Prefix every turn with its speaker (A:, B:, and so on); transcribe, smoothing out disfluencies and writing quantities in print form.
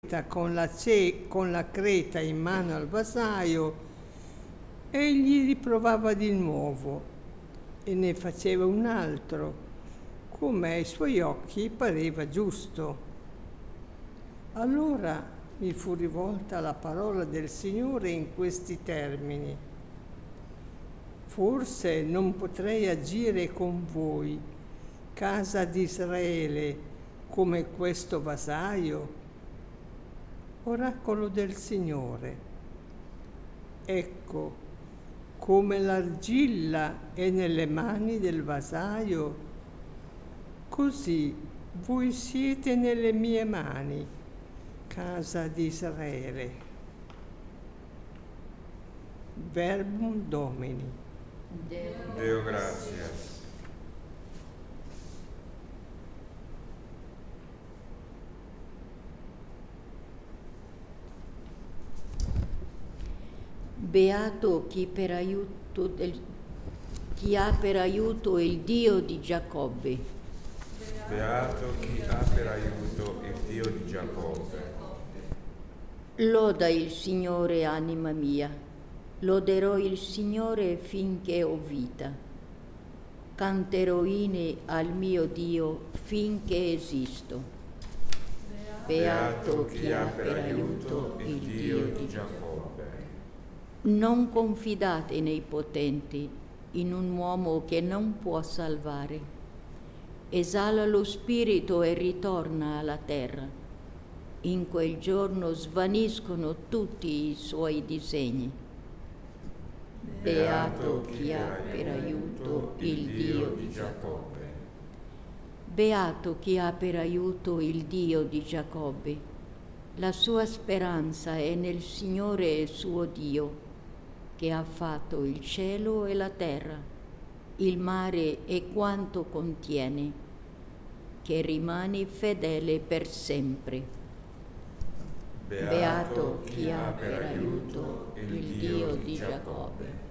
A: con la creta in mano al vasaio, egli riprovava di nuovo e ne faceva un altro, come ai suoi occhi pareva giusto. Allora mi fu rivolta la parola del Signore in questi termini: forse non potrei agire con voi, casa di Israele, come questo vasaio? Oracolo del Signore. Ecco, come l'argilla è nelle mani del vasaio, così voi siete nelle mie mani, casa di Israele. Verbum Domini.
B: Deo gratias.
C: Beato chi ha per aiuto il Dio di Giacobbe.
B: Beato chi ha per aiuto il Dio di Giacobbe.
C: Loda il Signore, anima mia, loderò il Signore finché ho vita. Canterò inni al mio Dio finché esisto. Beato chi ha per aiuto il Dio di Giacobbe. Non confidate nei potenti, in un uomo che non può salvare. Esala lo spirito e ritorna alla terra. In quel giorno svaniscono tutti i suoi disegni. Beato chi ha per aiuto il Dio di Giacobbe. Beato chi ha per aiuto il Dio di Giacobbe. La sua speranza è nel Signore suo Dio, che ha fatto il cielo e la terra, il mare e quanto contiene, che rimane fedele per sempre. Beato chi ha per aiuto il Dio di Giacobbe.